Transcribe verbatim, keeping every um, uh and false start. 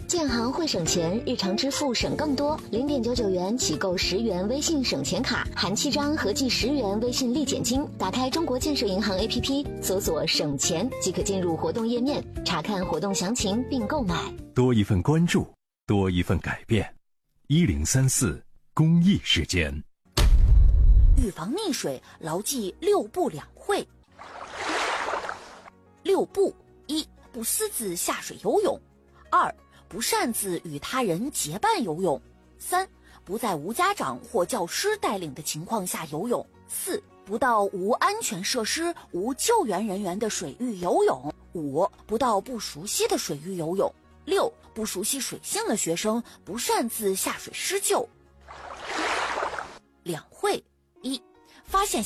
建行会省钱，日常支付省更多。零点九九元起购十元微信省钱卡，含七张，合计十元微信立减金。打开中国建设银行 A P P， 搜索省钱即可进入活动页面，查看活动详情并购买。 多一份关注，多一份改变。一零三四公益时间。 预防溺水，牢记六不两会。六不：一、不私自下水游泳；二、不擅自与他人结伴游泳；三、不在无家长或教师带领的情况下游泳；四、不到无安全设施、无救援人员的水域游泳；五、不到不熟悉的水域游泳；六、不熟悉水性的学生不擅自下水施救。两会：一、发现